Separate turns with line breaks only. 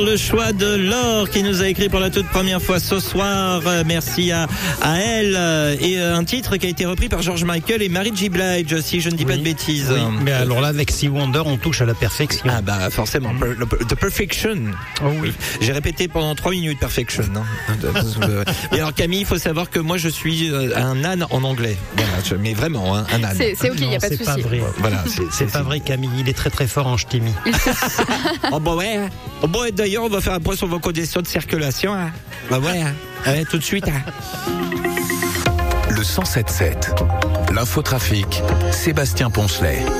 Le choix de Laure qui nous a écrit pour la toute première fois ce soir. Merci à elle. Et un titre qui a été repris par George Michael et Mary J. Blige, si je ne dis pas de bêtises.
Oui, mais alors là, avec Sea Wonder, on touche à la perfection.
Ah bah forcément, The Perfection.
Oh oui.
J'ai répété pendant 3 minutes Perfection. Et alors Camille, il faut savoir que moi je suis un âne en anglais. Voilà, mais vraiment, hein, un âne.
C'est ok, il n'y a pas de souci.
C'est pas vrai.
Voilà,
C'est pas vrai, Camille. Il est très très fort en ch'timi.
Oh bah ouais. Oh bah ouais, d'ailleurs, on va faire un point sur vos conditions de circulation. Hein. Bah ouais, hein. Ouais, tout de suite. Hein.
Le 107.7. L'infotrafic, Sébastien Poncelet.